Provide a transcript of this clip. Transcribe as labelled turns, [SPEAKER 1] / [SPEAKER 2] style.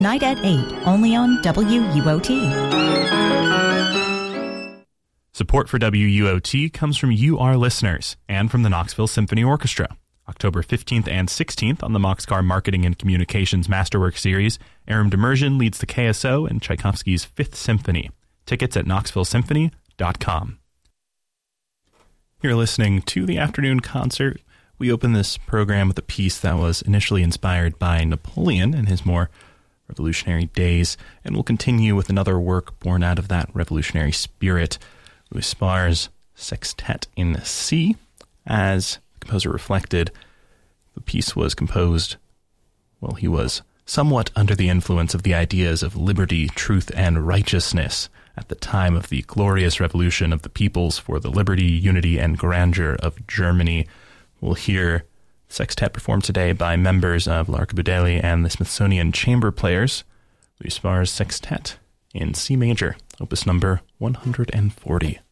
[SPEAKER 1] Night at 8, only on WUOT.
[SPEAKER 2] Support for WUOT comes from you, our listeners, and from the Knoxville Symphony Orchestra. October 15th and 16th on the Moxcar Marketing and Communications Masterwork Series, Aram Demerjian leads the KSO in Tchaikovsky's Fifth Symphony. Tickets at knoxvillesymphony.com. You're listening to the afternoon concert. We open this program with a piece that was initially inspired by Napoleon and his more revolutionary days, and we'll continue with another work born out of that revolutionary spirit, Louis Sparr's Sextet in C. As the composer reflected, the piece was composed while he was somewhat under the influence of the ideas of liberty, truth, and righteousness at the time of the glorious revolution of the peoples for the liberty, unity, and grandeur of Germany. We'll hear Sextet performed today by members of l'Archibaudelli and the Smithsonian Chamber Players. Louis Sparr's Sextet in C major, opus number 140.